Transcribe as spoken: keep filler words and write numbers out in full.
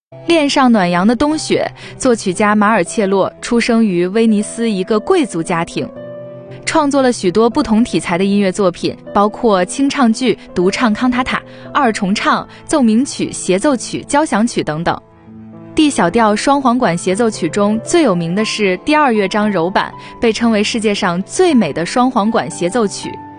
恋上暖阳的冬雪，作曲家马尔切洛出生于威尼斯一个贵族家庭，创作了许多不同题材的音乐作品，包括清唱剧、独唱康塔塔、二重唱、奏鸣曲、协奏曲、交响曲等等。D 小调双簧管协奏曲中最有名的是第二乐章柔版，被称为世界上最美的双簧管协奏曲。